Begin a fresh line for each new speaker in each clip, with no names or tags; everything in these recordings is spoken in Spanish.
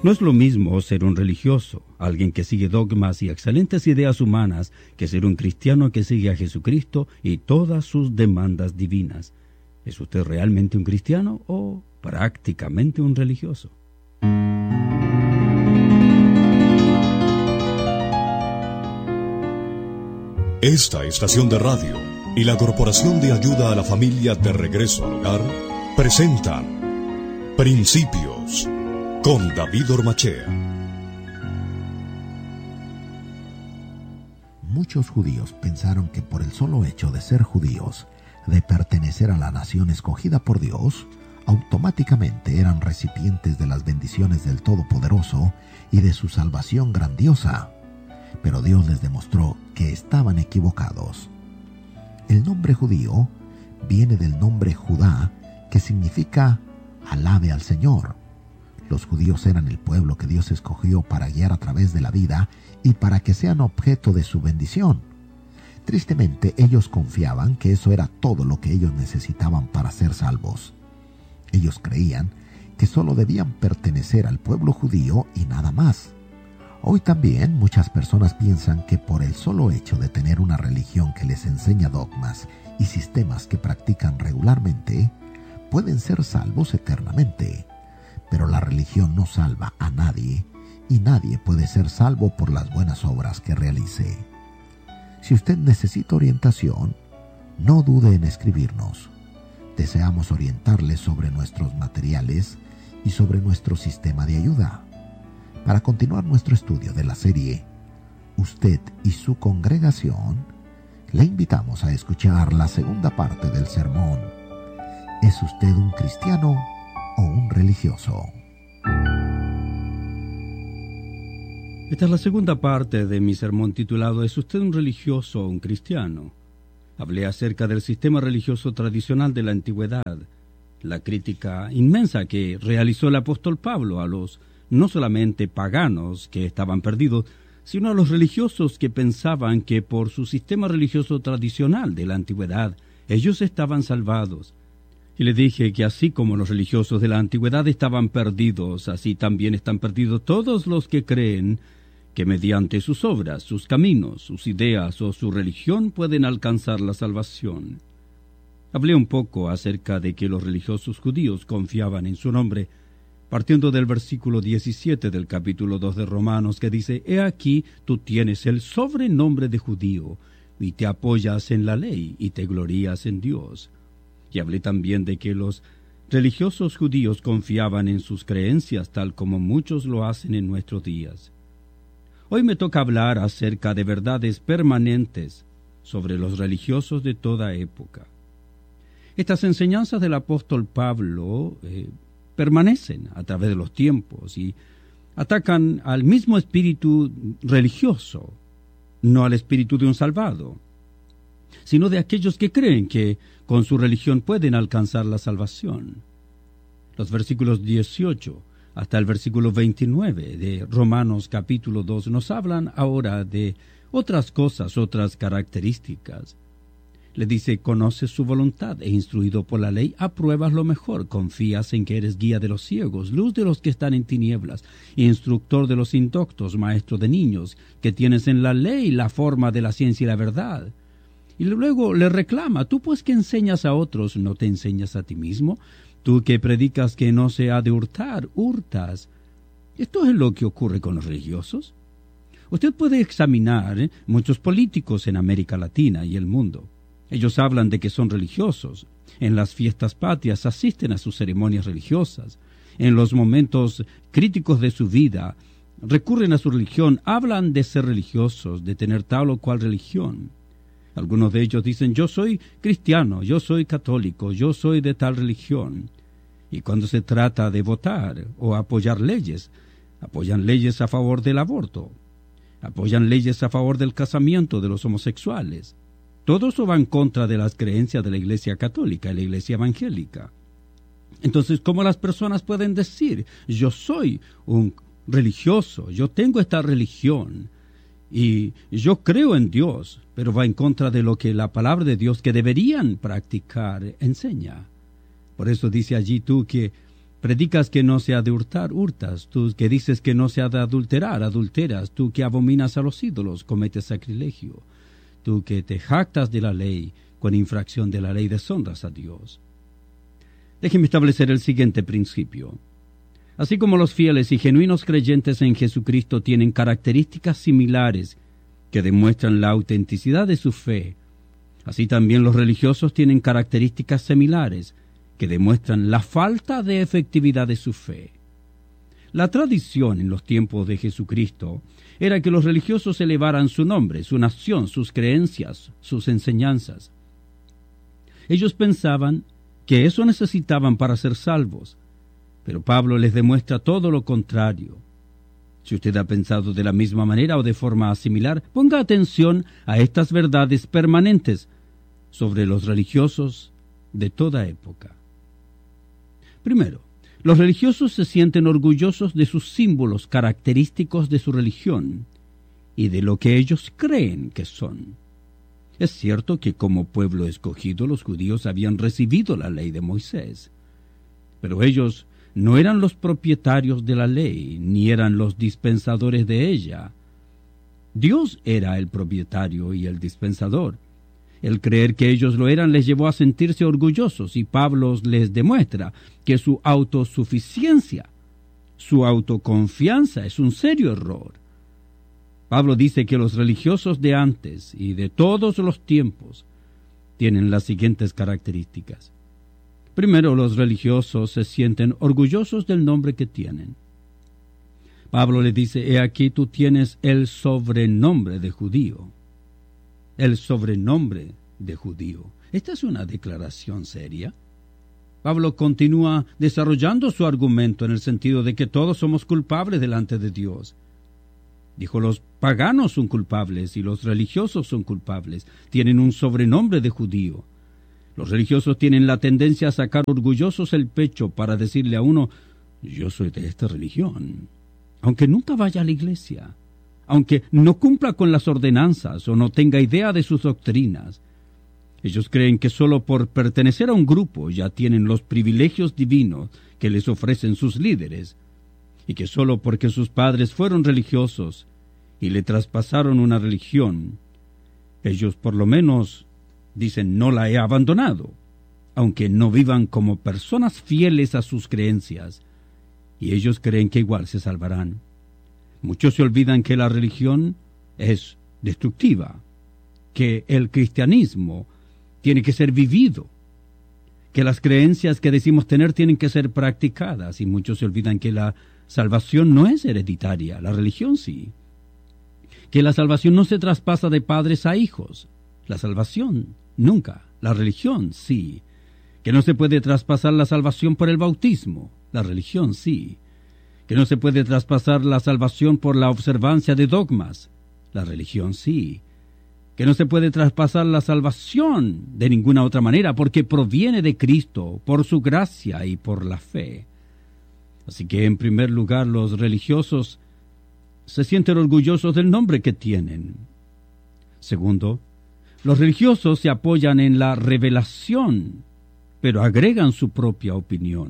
No es lo mismo ser un religioso, alguien que sigue dogmas y excelentes ideas humanas, que ser un cristiano que sigue a Jesucristo y todas sus demandas divinas. ¿Es usted realmente un cristiano o prácticamente un religioso?
Esta estación de radio y la Corporación de Ayuda a la Familia de Regreso al Hogar presentan Principios con David Ormachea.
Muchos judíos pensaron que por el solo hecho de ser judíos, de pertenecer a la nación escogida por Dios, automáticamente eran recipientes de las bendiciones del Todopoderoso y de su salvación grandiosa. Pero Dios les demostró que estaban equivocados. El nombre judío viene del nombre Judá, que significa alabe al Señor. Los judíos eran el pueblo que Dios escogió para guiar a través de la vida y para que sean objeto de su bendición. Tristemente, ellos confiaban que eso era todo lo que ellos necesitaban para ser salvos. Ellos creían que solo debían pertenecer al pueblo judío y nada más. Hoy también muchas personas piensan que por el solo hecho de tener una religión que les enseña dogmas y sistemas que practican regularmente, pueden ser salvos eternamente. Pero la religión no salva a nadie y nadie puede ser salvo por las buenas obras que realice. Si usted necesita orientación, no dude en escribirnos. Deseamos orientarle sobre nuestros materiales y sobre nuestro sistema de ayuda. Para continuar nuestro estudio de la serie Usted y su congregación, le invitamos a escuchar la segunda parte del sermón. ¿Es usted un cristiano o un religioso?
Esta es la segunda parte de mi sermón titulado ¿Es usted un religioso o un cristiano? Hablé acerca del sistema religioso tradicional de la antigüedad, la crítica inmensa que realizó el apóstol Pablo a los no solamente paganos que estaban perdidos, sino a los religiosos que pensaban que por su sistema religioso tradicional de la antigüedad ellos estaban salvados. Y le dije que así como los religiosos de la antigüedad estaban perdidos, así también están perdidos todos los que creen que mediante sus obras, sus caminos, sus ideas o su religión pueden alcanzar la salvación. Hablé un poco acerca de que los religiosos judíos confiaban en su nombre, partiendo del versículo 17 del capítulo 2 de Romanos, que dice: «He aquí, tú tienes el sobrenombre de judío, y te apoyas en la ley, y te glorías en Dios». Y hablé también de que los religiosos judíos confiaban en sus creencias, tal como muchos lo hacen en nuestros días. Hoy me toca hablar acerca de verdades permanentes sobre los religiosos de toda época. Estas enseñanzas del apóstol Pablo permanecen a través de los tiempos y atacan al mismo espíritu religioso, no al espíritu de un salvado, sino de aquellos que creen que con su religión pueden alcanzar la salvación. Los versículos 18 hasta el versículo 29 de Romanos capítulo 2 nos hablan ahora de otras cosas, otras características. Le dice: conoces su voluntad e instruido por la ley, apruebas lo mejor, confías en que eres guía de los ciegos, luz de los que están en tinieblas, instructor de los indoctos, maestro de niños, que tienes en la ley la forma de la ciencia y la verdad. Y luego le reclama: tú pues que enseñas a otros, ¿no te enseñas a ti mismo? Tú que predicas que no se ha de hurtar, hurtas. Esto es lo que ocurre con los religiosos. Usted puede examinar muchos políticos en América Latina y el mundo. Ellos hablan de que son religiosos. En las fiestas patrias asisten a sus ceremonias religiosas. En los momentos críticos de su vida recurren a su religión, hablan de ser religiosos, de tener tal o cual religión. Algunos de ellos dicen: yo soy cristiano, yo soy católico, yo soy de tal religión. Y cuando se trata de votar o apoyar leyes, apoyan leyes a favor del aborto, apoyan leyes a favor del casamiento de los homosexuales. Todo eso va en contra de las creencias de la Iglesia Católica y la Iglesia Evangélica. Entonces, ¿cómo las personas pueden decir: yo soy un religioso, yo tengo esta religión y yo creo en Dios, pero va en contra de lo que la palabra de Dios que deberían practicar enseña? Por eso dice allí tú que predicas que no se ha de hurtar, hurtas. Tú que dices que no se ha de adulterar, adulteras. Tú que abominas a los ídolos, cometes sacrilegio. Tú que te jactas de la ley, con infracción de la ley deshonras a Dios. Déjeme establecer el siguiente principio. Así como los fieles y genuinos creyentes en Jesucristo tienen características similares que demuestran la autenticidad de su fe, así también los religiosos tienen características similares que demuestran la falta de efectividad de su fe. La tradición en los tiempos de Jesucristo era que los religiosos elevaran su nombre, su nación, sus creencias, sus enseñanzas. Ellos pensaban que eso necesitaban para ser salvos, pero Pablo les demuestra todo lo contrario. Si usted ha pensado de la misma manera o de forma similar, ponga atención a estas verdades permanentes sobre los religiosos de toda época. Primero, los religiosos se sienten orgullosos de sus símbolos característicos de su religión y de lo que ellos creen que son. Es cierto que como pueblo escogido los judíos habían recibido la ley de Moisés, pero ellos no eran los propietarios de la ley, ni eran los dispensadores de ella. Dios era el propietario y el dispensador. El creer que ellos lo eran les llevó a sentirse orgullosos, y Pablo les demuestra que su autosuficiencia, su autoconfianza es un serio error. Pablo dice que los religiosos de antes y de todos los tiempos tienen las siguientes características. Primero, los religiosos se sienten orgullosos del nombre que tienen. Pablo le dice, he aquí tú tienes el sobrenombre de judío. El sobrenombre de judío. Esta es una declaración seria. Pablo continúa desarrollando su argumento en el sentido de que todos somos culpables delante de Dios. Dijo, los paganos son culpables y los religiosos son culpables. Tienen un sobrenombre de judío. Los religiosos tienen la tendencia a sacar orgullosos el pecho para decirle a uno, yo soy de esta religión, aunque nunca vaya a la iglesia, aunque no cumpla con las ordenanzas o no tenga idea de sus doctrinas. Ellos creen que solo por pertenecer a un grupo ya tienen los privilegios divinos que les ofrecen sus líderes, y que solo porque sus padres fueron religiosos y le traspasaron una religión, ellos por lo menos dicen no la he abandonado, aunque no vivan como personas fieles a sus creencias, y ellos creen que igual se salvarán. Muchos se olvidan que la religión es destructiva, que el cristianismo tiene que ser vivido, que las creencias que decimos tener tienen que ser practicadas, y muchos se olvidan que la salvación no es hereditaria, la religión sí. Que la salvación no se traspasa de padres a hijos, la salvación nunca, la religión sí. Que no se puede traspasar la salvación por el bautismo, la religión sí. Que no se puede traspasar la salvación por la observancia de dogmas, la religión sí. Que no se puede traspasar la salvación de ninguna otra manera porque proviene de Cristo, por su gracia y por la fe. Así que, en primer lugar, los religiosos se sienten orgullosos del nombre que tienen. Segundo, los religiosos se apoyan en la revelación, pero agregan su propia opinión.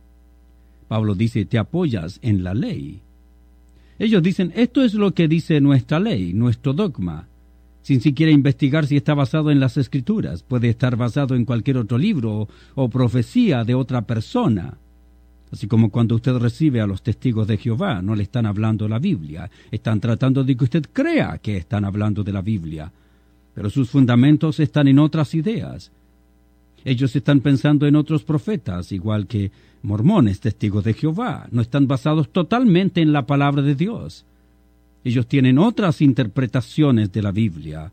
Pablo dice, te apoyas en la ley. Ellos dicen, esto es lo que dice nuestra ley, nuestro dogma, sin siquiera investigar si está basado en las Escrituras. Puede estar basado en cualquier otro libro o profecía de otra persona. Así como cuando usted recibe a los testigos de Jehová, no le están hablando la Biblia, están tratando de que usted crea que están hablando de la Biblia, pero sus fundamentos están en otras ideas. Ellos están pensando en otros profetas, igual que mormones, testigos de Jehová, no están basados totalmente en la palabra de Dios. Ellos tienen otras interpretaciones de la Biblia,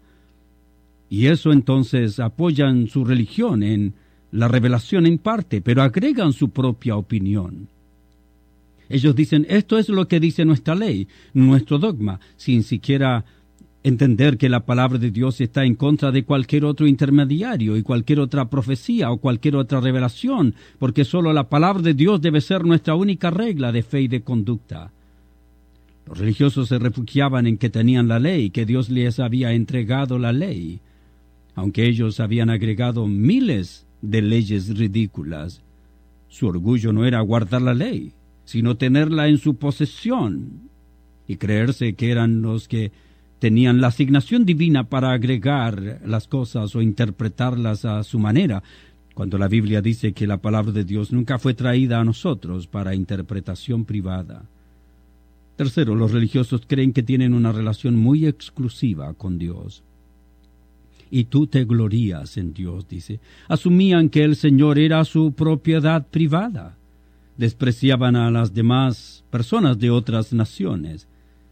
y eso entonces apoyan su religión en la revelación en parte, pero agregan su propia opinión. Ellos dicen, esto es lo que dice nuestra ley, nuestro dogma, sin siquiera entender que la palabra de Dios está en contra de cualquier otro intermediario y cualquier otra profecía o cualquier otra revelación, porque solo la palabra de Dios debe ser nuestra única regla de fe y de conducta. Los religiosos se refugiaban en que tenían la ley, que Dios les había entregado la ley, aunque ellos habían agregado miles de leyes ridículas. Su orgullo no era guardar la ley, sino tenerla en su posesión y creerse que eran los que tenían la asignación divina para agregar las cosas o interpretarlas a su manera, cuando la Biblia dice que la palabra de Dios nunca fue traída a nosotros para interpretación privada. Tercero, los religiosos creen que tienen una relación muy exclusiva con Dios. Y tú te glorías en Dios, dice. Asumían que el Señor era su propiedad privada. Despreciaban a las demás personas de otras naciones.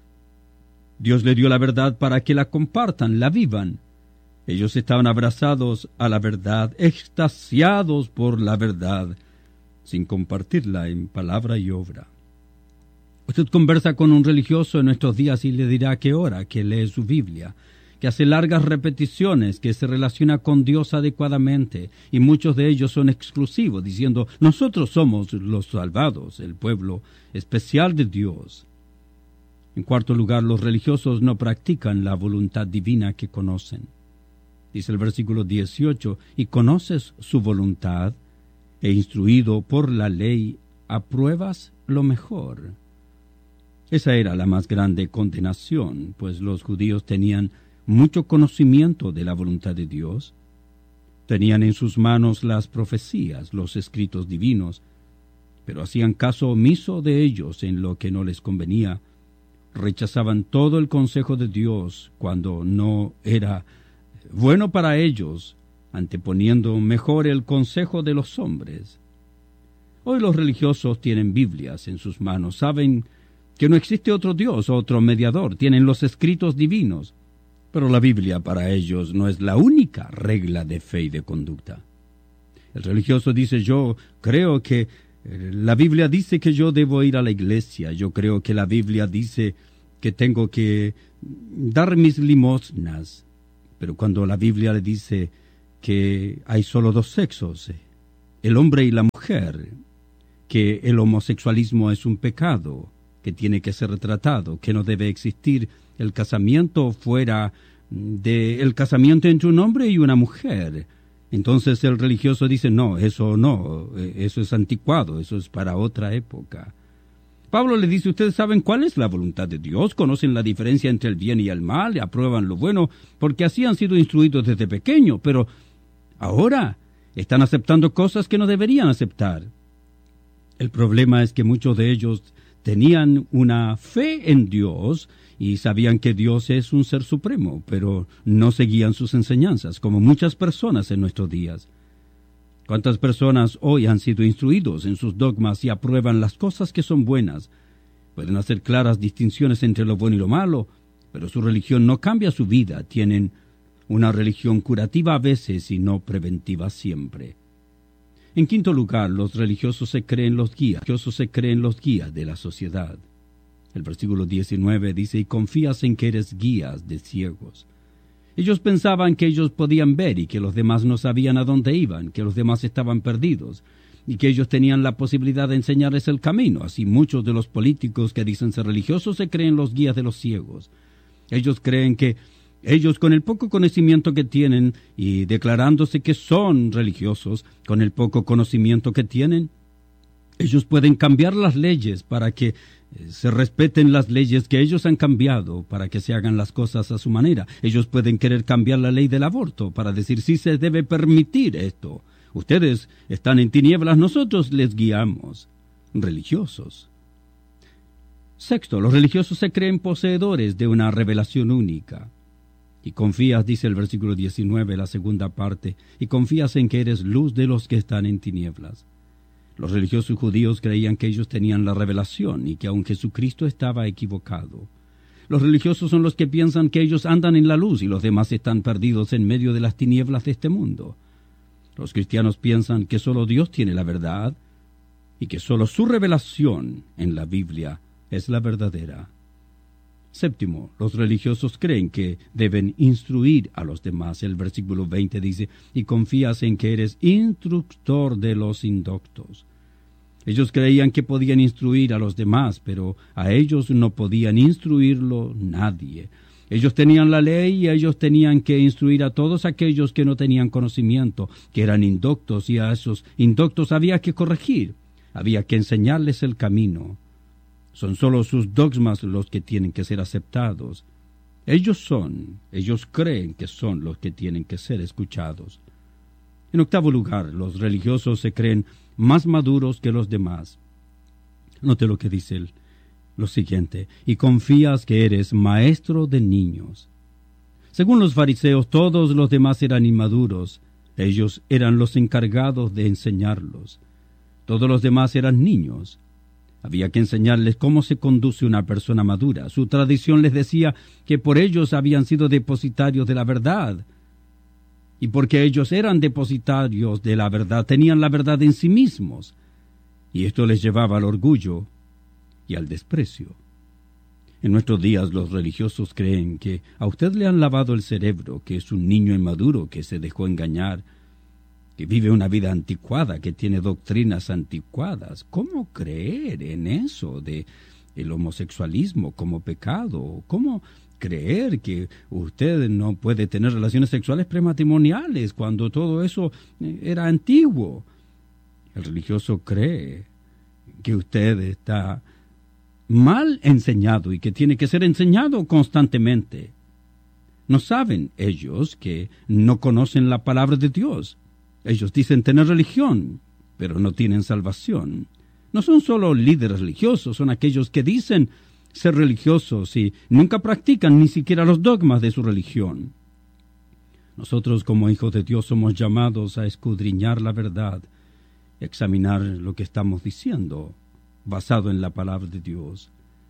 Dios le dio la verdad para que la compartan, la vivan. Ellos estaban abrazados a la verdad, extasiados por la verdad, sin compartirla en palabra y obra. Usted conversa con un religioso en nuestros días y le dirá que ora, que lee su Biblia, que hace largas repeticiones, que se relaciona con Dios adecuadamente, y muchos de ellos son exclusivos, diciendo, nosotros somos los salvados, el pueblo especial de Dios. En cuarto lugar, los religiosos no practican la voluntad divina que conocen. Dice el versículo 18, y conoces su voluntad, e instruido por la ley, apruebas lo mejor. Esa era la más grande condenación, pues los judíos tenían mucho conocimiento de la voluntad de Dios. Tenían en sus manos las profecías, los escritos divinos, pero hacían caso omiso de ellos en lo que no les convenía. Rechazaban todo el consejo de Dios cuando no era bueno para ellos, anteponiendo mejor el consejo de los hombres. Hoy los religiosos tienen Biblias en sus manos, saben que no existe otro Dios, otro mediador, tienen los escritos divinos, pero la Biblia para ellos no es la única regla de fe y de conducta. El religioso dice, yo creo que la Biblia dice que yo debo ir a la iglesia, yo creo que la Biblia dice que tengo que dar mis limosnas, pero cuando la Biblia le dice que hay solo dos sexos, el hombre y la mujer, que el homosexualismo es un pecado, que tiene que ser tratado, que no debe existir el casamiento fuera del casamiento entre un hombre y una mujer. Entonces el religioso dice, no, eso es anticuado, eso es para otra época. Pablo le dice, ustedes saben cuál es la voluntad de Dios, conocen la diferencia entre el bien y el mal, aprueban lo bueno, porque así han sido instruidos desde pequeño, pero ahora están aceptando cosas que no deberían aceptar. El problema es que muchos de ellos tenían una fe en Dios y sabían que Dios es un ser supremo, pero no seguían sus enseñanzas, como muchas personas en nuestros días. ¿Cuántas personas hoy han sido instruidos en sus dogmas y aprueban las cosas que son buenas? Pueden hacer claras distinciones entre lo bueno y lo malo, pero su religión no cambia su vida. Tienen una religión curativa a veces y no preventiva siempre. En quinto lugar, los religiosos se creen los guías. De la sociedad. El versículo 19 dice, y confías en que eres guías de ciegos. Ellos pensaban que ellos podían ver y que los demás no sabían a dónde iban, que los demás estaban perdidos, y que ellos tenían la posibilidad de enseñarles el camino. Así muchos de los políticos que dicen ser religiosos se creen los guías de los ciegos. Ellos creen que ellos, con el poco conocimiento que tienen y declarándose que son religiosos, con el poco conocimiento que tienen, ellos pueden cambiar las leyes para que se respeten las leyes que ellos han cambiado, para que se hagan las cosas a su manera. Ellos pueden querer cambiar la ley del aborto para decir sí se debe permitir esto. Ustedes están en tinieblas, nosotros les guiamos. Religiosos. Sexto, los religiosos se creen poseedores de una revelación única. Y confías, dice el versículo 19, la segunda parte, y confías en que eres luz de los que están en tinieblas. Los religiosos judíos creían que ellos tenían la revelación y que aun Jesucristo estaba equivocado. Los religiosos son los que piensan que ellos andan en la luz y los demás están perdidos en medio de las tinieblas de este mundo. Los cristianos piensan que solo Dios tiene la verdad y que solo su revelación en la Biblia es la verdadera. Séptimo, los religiosos creen que deben instruir a los demás. El versículo 20 dice, y confías en que eres instructor de los indoctos. Ellos creían que podían instruir a los demás, pero a ellos no podían instruirlo nadie. Ellos tenían la ley y ellos tenían que instruir a todos aquellos que no tenían conocimiento, que eran indoctos, y a esos indoctos había que corregir, había que enseñarles el camino. Son solo sus dogmas los que tienen que ser aceptados. Ellos creen que son los que tienen que ser escuchados. En octavo lugar, los religiosos se creen más maduros que los demás. Note lo que dice lo siguiente: y confías que eres maestro de niños. Según los fariseos, todos los demás eran inmaduros. Ellos eran los encargados de enseñarlos. Todos los demás eran niños. Había que enseñarles cómo se conduce una persona madura. Su tradición les decía que por ellos habían sido depositarios de la verdad. Y porque ellos eran depositarios de la verdad, tenían la verdad en sí mismos. Y esto les llevaba al orgullo y al desprecio. En nuestros días los religiosos creen que a usted le han lavado el cerebro, que es un niño inmaduro que se dejó engañar, que vive una vida anticuada, que tiene doctrinas anticuadas. ¿Cómo creer en eso de el homosexualismo como pecado? ¿Cómo creer que usted no puede tener relaciones sexuales prematrimoniales cuando todo eso era antiguo? El religioso cree que usted está mal enseñado y que tiene que ser enseñado constantemente. No saben ellos que no conocen la palabra de Dios. Ellos dicen tener religión, pero no tienen salvación. No son solo líderes religiosos, son aquellos que dicen ser religiosos y nunca practican ni siquiera los dogmas de su religión. Nosotros como hijos de Dios somos llamados a escudriñar la verdad, examinar lo que estamos diciendo, basado en la palabra de Dios.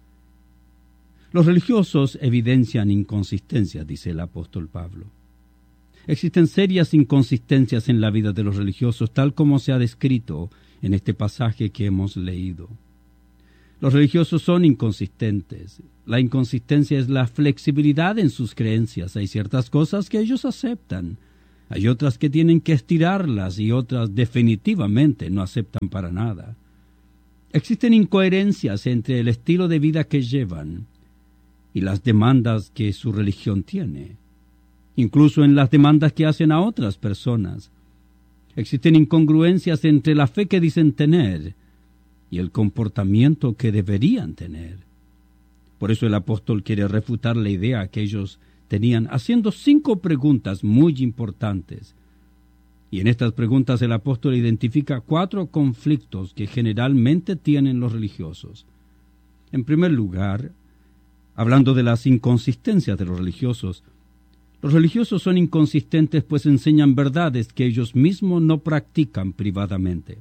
Los religiosos evidencian inconsistencias, dice el apóstol Pablo. Existen serias inconsistencias en la vida de los religiosos, tal como se ha descrito en este pasaje que hemos leído. Los religiosos son inconsistentes. La inconsistencia es la flexibilidad en sus creencias. Hay ciertas cosas que ellos aceptan, hay otras que tienen que estirarlas y otras definitivamente no aceptan para nada. Existen incoherencias entre el estilo de vida que llevan y las demandas que su religión tiene. Incluso en las demandas que hacen a otras personas. Existen incongruencias entre la fe que dicen tener y el comportamiento que deberían tener. Por eso el apóstol quiere refutar la idea que ellos tenían, haciendo 5 preguntas muy importantes. Y en estas preguntas el apóstol identifica 4 conflictos que generalmente tienen los religiosos. En primer lugar, hablando de las inconsistencias de los religiosos son inconsistentes pues enseñan verdades que ellos mismos no practican privadamente.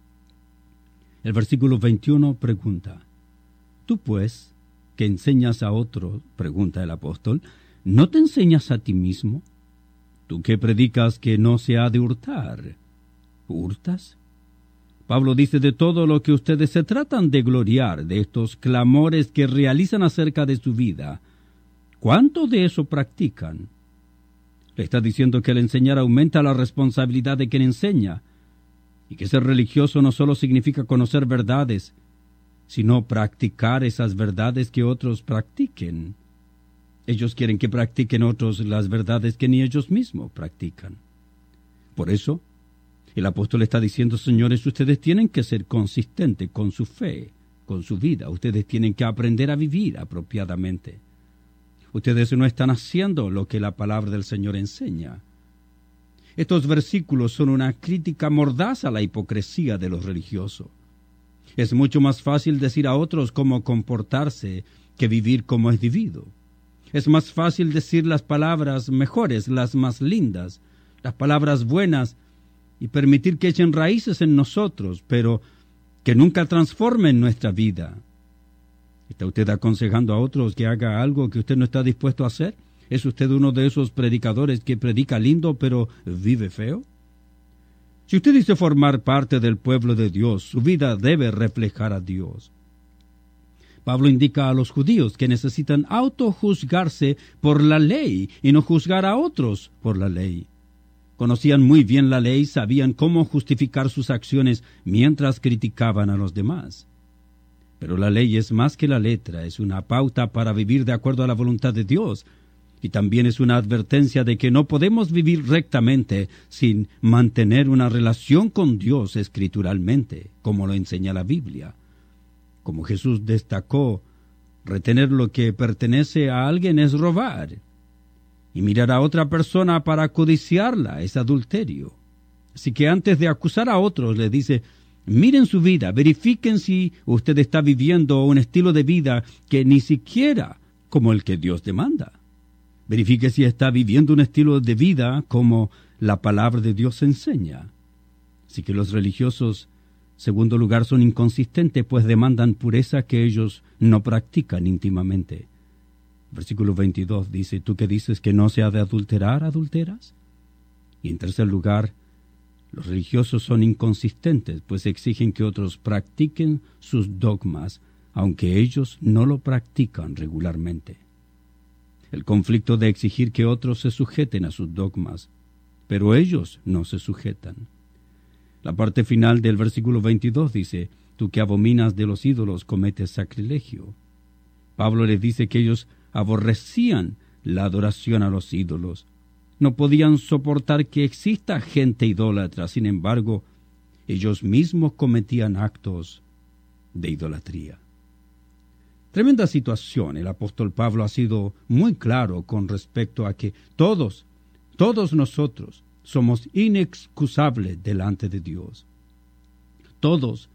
El versículo 21 pregunta: ¿tú pues, que enseñas a otros, pregunta el apóstol, no te enseñas a ti mismo? ¿Tú que predicas que no se ha de hurtar, hurtas? Pablo dice: de todo lo que ustedes se tratan de gloriar, de estos clamores que realizan acerca de su vida, ¿cuánto de eso practican? Le está diciendo que el enseñar aumenta la responsabilidad de quien enseña, y que ser religioso no solo significa conocer verdades, sino practicar esas verdades que otros practiquen. Ellos quieren que practiquen otros las verdades que ni ellos mismos practican. Por eso, el apóstol está diciendo: señores, ustedes tienen que ser consistentes con su fe, con su vida. Ustedes tienen que aprender a vivir apropiadamente. Ustedes no están haciendo lo que la palabra del Señor enseña. Estos versículos son una crítica mordaz a la hipocresía de los religiosos. Es mucho más fácil decir a otros cómo comportarse que vivir como es debido. Es más fácil decir las palabras mejores, las más lindas, las palabras buenas, y permitir que echen raíces en nosotros, pero que nunca transformen nuestra vida. ¿Está usted aconsejando a otros que haga algo que usted no está dispuesto a hacer? ¿Es usted uno de esos predicadores que predica lindo pero vive feo? Si usted dice formar parte del pueblo de Dios, su vida debe reflejar a Dios. Pablo indica a los judíos que necesitan autojuzgarse por la ley y no juzgar a otros por la ley. Conocían muy bien la ley, sabían cómo justificar sus acciones mientras criticaban a los demás. Pero la ley es más que la letra, es una pauta para vivir de acuerdo a la voluntad de Dios. Y también es una advertencia de que no podemos vivir rectamente sin mantener una relación con Dios escrituralmente, como lo enseña la Biblia. Como Jesús destacó, retener lo que pertenece a alguien es robar, y mirar a otra persona para codiciarla es adulterio. Así que antes de acusar a otros, le dice, miren su vida, verifiquen si usted está viviendo un estilo de vida que ni siquiera como el que Dios demanda. Verifique si está viviendo un estilo de vida como la palabra de Dios enseña. Así que los religiosos, segundo lugar, son inconsistentes, pues demandan pureza que ellos no practican íntimamente. Versículo 22 dice, ¿tú que dices que no se ha de adulterar, adulteras? Y en tercer lugar, los religiosos son inconsistentes, pues exigen que otros practiquen sus dogmas, aunque ellos no lo practican regularmente. El conflicto de exigir que otros se sujeten a sus dogmas, pero ellos no se sujetan. La parte final del versículo 22 dice, tú que abominas de los ídolos cometes sacrilegio. Pablo les dice que ellos aborrecían la adoración a los ídolos. No podían soportar que exista gente idólatra, sin embargo, ellos mismos cometían actos de idolatría. Tremenda situación. El apóstol Pablo ha sido muy claro con respecto a que todos nosotros somos inexcusables delante de Dios. Todos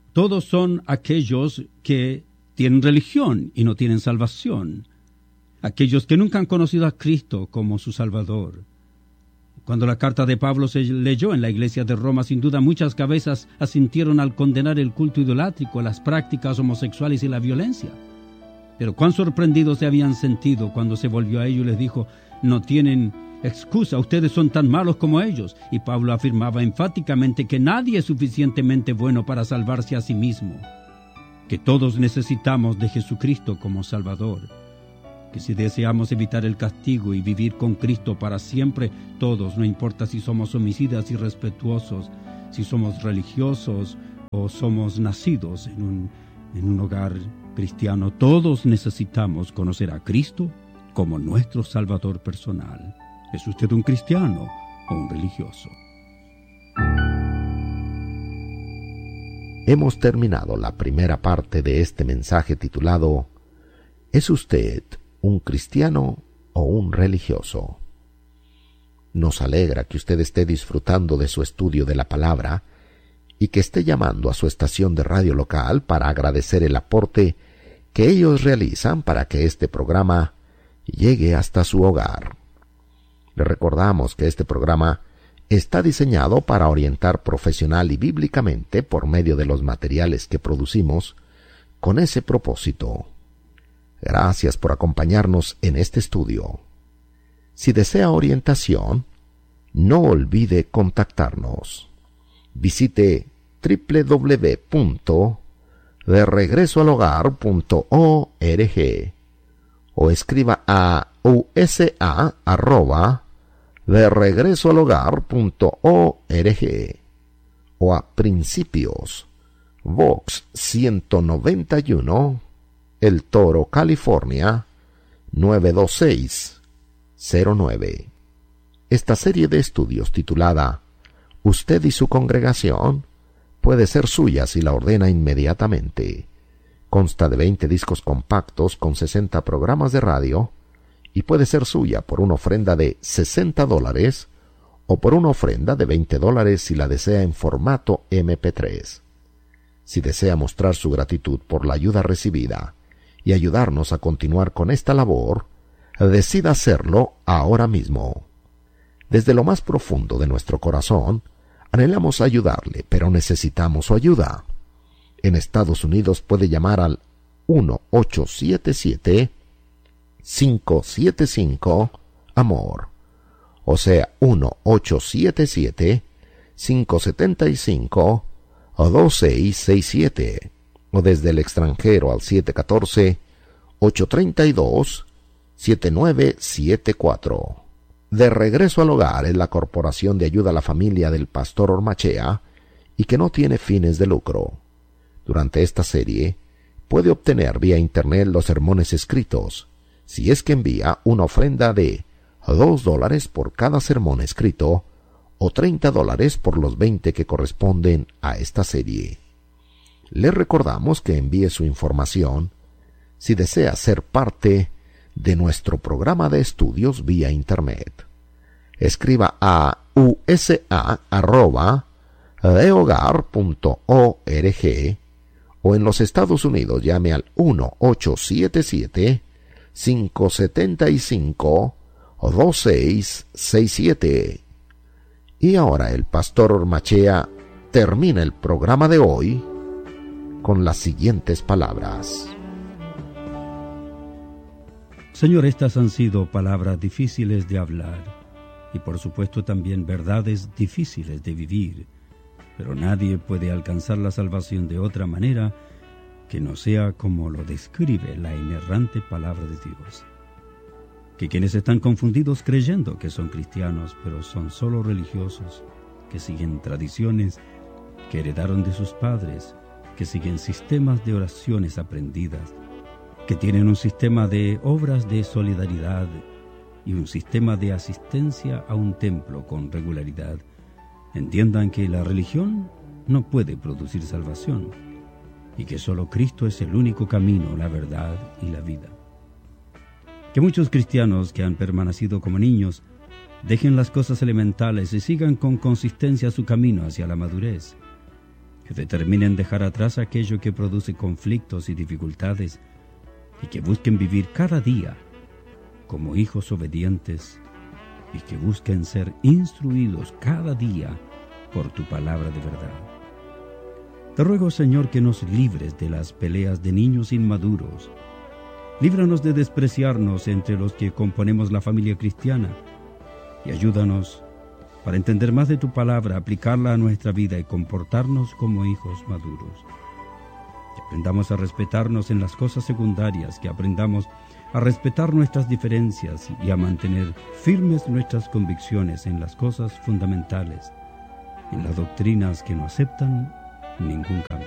son aquellos que tienen religión y no tienen salvación. Aquellos que nunca han conocido a Cristo como su Salvador. Cuando la carta de Pablo se leyó en la iglesia de Roma, sin duda muchas cabezas asintieron al condenar el culto idolátrico, las prácticas homosexuales y la violencia. Pero cuán sorprendidos se habían sentido cuando se volvió a ellos y les dijo, no tienen excusa, ustedes son tan malos como ellos. Y Pablo afirmaba enfáticamente que nadie es suficientemente bueno para salvarse a sí mismo, que todos necesitamos de Jesucristo como Salvador, que si deseamos evitar el castigo y vivir con Cristo para siempre, todos, no importa si somos homicidas irrespetuosos, si somos religiosos o somos nacidos en un hogar cristiano, todos necesitamos conocer a Cristo como nuestro Salvador personal. ¿Es usted un cristiano o un religioso?
Hemos terminado la primera parte de este mensaje titulado ¿Es usted un cristiano o un religioso? Nos alegra que usted esté disfrutando de su estudio de la palabra y que esté llamando a su estación de radio local para agradecer el aporte que ellos realizan para que este programa llegue hasta su hogar. Le recordamos que este programa está diseñado para orientar profesional y bíblicamente por medio de los materiales que producimos con ese propósito. Gracias por acompañarnos en este estudio. Si desea orientación, no olvide contactarnos. Visite www.deregresoalhogar.org o escriba a usa@deregresoalhogar.org o a Principios, Box 191, El Toro, California 92609. Esta serie de estudios titulada Usted y su congregación puede ser suya si la ordena inmediatamente. Consta de 20 discos compactos con 60 programas de radio y puede ser suya por una ofrenda de $60 o por una ofrenda de $20 si la desea en formato MP3. Si desea mostrar su gratitud por la ayuda recibida y ayudarnos a continuar con esta labor, decida hacerlo ahora mismo. Desde lo más profundo de nuestro corazón, anhelamos ayudarle, pero necesitamos su ayuda. En Estados Unidos puede llamar al 1-877-575-AMOR, o sea, 1-877-575-2667, o desde el extranjero al 714-832-7974. De Regreso al Hogar es la corporación de ayuda a la familia del pastor Ormachea y que no tiene fines de lucro. Durante esta serie puede obtener vía internet los sermones escritos, si es que envía una ofrenda de $2 por cada sermón escrito o $30 por los 20 que corresponden a esta serie. Le recordamos que envíe su información si desea ser parte de nuestro programa de estudios vía Internet. Escriba a usa@dehogar.org o en los Estados Unidos llame al 1-877-575-2667. Y ahora el pastor Ormachea termina el programa de hoy con las siguientes palabras.
Señor, estas han sido palabras difíciles de hablar y por supuesto también verdades difíciles de vivir, pero nadie puede alcanzar la salvación de otra manera que no sea como lo describe la inerrante palabra de Dios. Que quienes están confundidos creyendo que son cristianos, pero son solo religiosos, que siguen tradiciones que heredaron de sus padres, que siguen sistemas de oraciones aprendidas, que tienen un sistema de obras de solidaridad y un sistema de asistencia a un templo con regularidad, entiendan que la religión no puede producir salvación y que solo Cristo es el único camino, la verdad y la vida. Que muchos cristianos que han permanecido como niños dejen las cosas elementales y sigan con consistencia su camino hacia la madurez, que determinen dejar atrás aquello que produce conflictos y dificultades y que busquen vivir cada día como hijos obedientes y que busquen ser instruidos cada día por tu palabra de verdad. Te ruego, Señor, que nos libres de las peleas de niños inmaduros. Líbranos de despreciarnos entre los que componemos la familia cristiana y ayúdanos para entender más de tu palabra, aplicarla a nuestra vida y comportarnos como hijos maduros. Que aprendamos a respetarnos en las cosas secundarias, que aprendamos a respetar nuestras diferencias y a mantener firmes nuestras convicciones en las cosas fundamentales, en las doctrinas que no aceptan ningún cambio.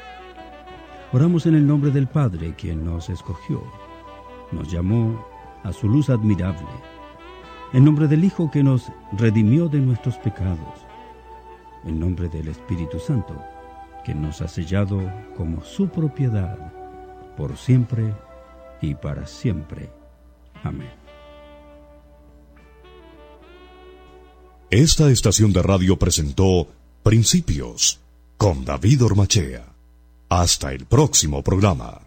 Oramos en el nombre del Padre, quien nos escogió, nos llamó a su luz admirable, en nombre del Hijo que nos redimió de nuestros pecados, en nombre del Espíritu Santo, que nos ha sellado como su propiedad, por siempre y para siempre. Amén.
Esta estación de radio presentó Principios con David Ormachea. Hasta el próximo programa.